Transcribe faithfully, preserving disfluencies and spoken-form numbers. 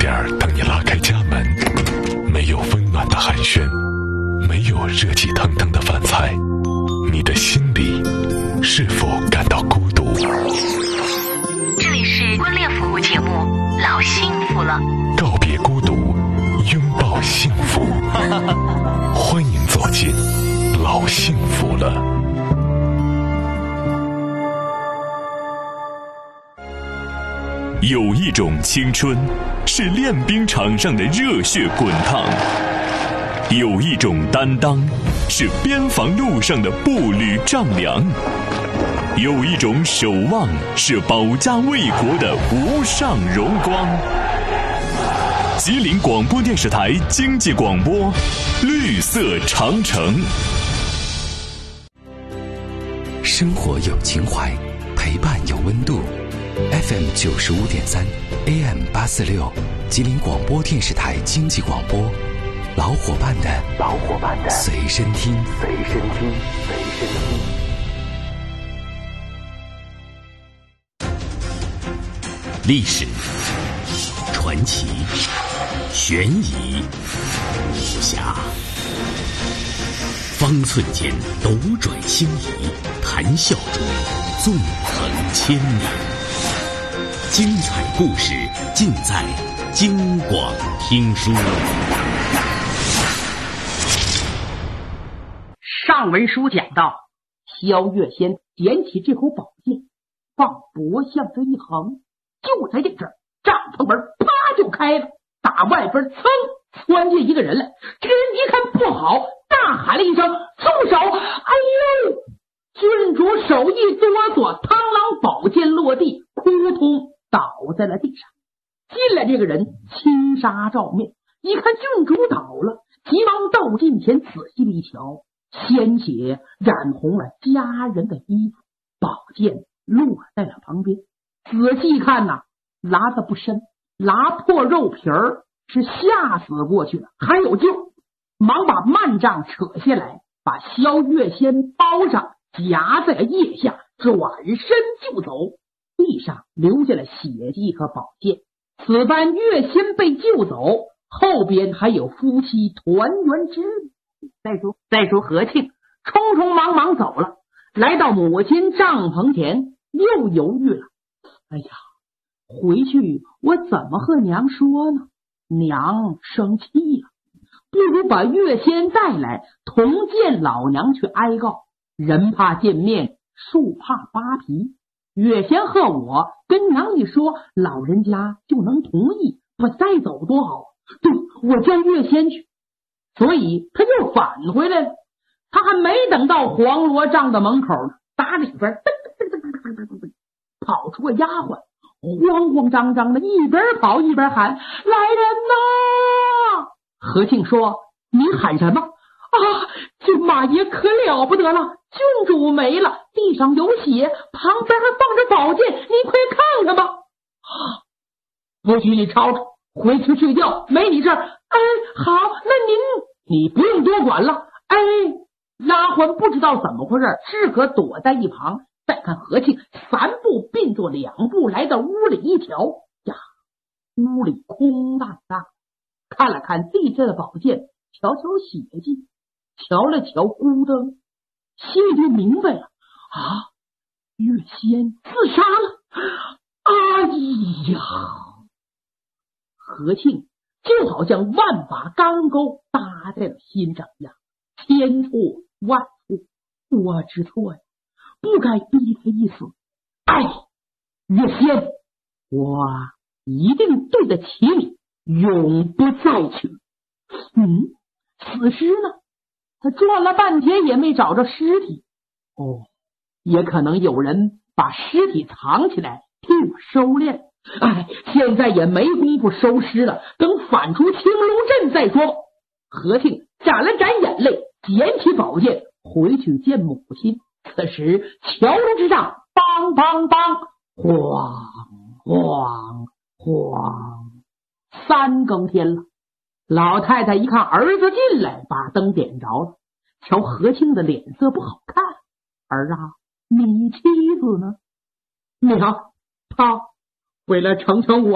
点等你拉开家门，没有温暖的寒暄，没有热气腾腾的饭菜，你的心里是否感到孤独？ 这里是婚恋服务节目《老幸福了》， 告别孤独，拥抱幸福。欢迎走进老幸福了。 有一种青春是练兵场上的热血滚烫，有一种担当是边防路上的步履丈量，有一种守望是保家卫国的无上荣光。吉林广播电视台经济广播，绿色长城。 生活有情怀，陪伴有温度。F M 九十五点三 A M 八四六，吉林广播电视台经济广播，老伙伴的老伙伴的随身听，随身听，随身听。 历史、传奇、悬疑、武侠，方寸间斗转星移，谈笑中纵横千年。精彩故事尽在京广听书。 上文书讲到，萧月仙捡起这口宝剑，往脖向这一横，就在这阵儿，帐篷门啪就开了，打外边噌窜进一个人来。这人一看不好，大喊了一声：“住手！”哎呦！郡主手一哆嗦，螳螂宝剑落地，扑通倒在了地上。进来这个人轻纱罩面，一看郡主倒了，急忙到近前仔细的一瞧，鲜血染红了家人的衣服，宝剑落在了旁边。仔细看呐，拉得不深，拉破肉皮儿，是吓死过去了，还有救。忙把幔帐扯下来，把萧月仙包上，夹在了腋下，转身就走。地上留下了血迹和宝剑。此番月仙被救走，后边还有夫妻团圆之日。再说再说何庆匆匆忙忙走了，来到母亲帐篷前，又犹豫了。哎呀，回去我怎么和娘说呢？娘生气了，不如把月仙带来，同见老娘去哀告。人怕见面，树怕扒皮。月仙和我跟娘一说，老人家就能同意，我再走多好。对，我叫月仙去。所以他又返回来了。他还没等到黄罗帐的门口呢，打里边跑出个丫鬟，慌慌张张的，一边跑一边喊：“来人呐！”何庆说：“你喊什么？啊，这马爷可了不得了，郡主没了，地上有血，旁边还放着宝剑，你快看看吧。”啊，不许你吵吵，回去睡觉，没你事儿。哎，好，那您你不用多管了。哎，丫鬟不知道怎么回事，只可躲在一旁。再看何庆三步并作两步来到屋里一瞧，呀，屋里空荡荡，看了看地下的宝剑，瞧瞧血迹，瞧了瞧孤灯，心里就明白了啊，月仙自杀了。哎呀，何庆就好像万把钢钩搭在了心上一样，千错万错，我知错呀，不该逼他一死。哎，月仙，我一定对得起你，永不再娶。嗯，死尸呢？他转了半天也没找着尸体。哦，也可能有人把尸体藏起来替我收敛。哎，现在也没工夫收尸了，等返出青龙镇再说。何庆眨了眨眼泪，捡起宝剑回去见母亲。此时桥楼之上，梆梆梆，晃晃晃，三更天了。老太太一看儿子进来，把灯点着了，瞧何庆的脸色不好看。儿啊，你妻子呢？娘，她为了成全我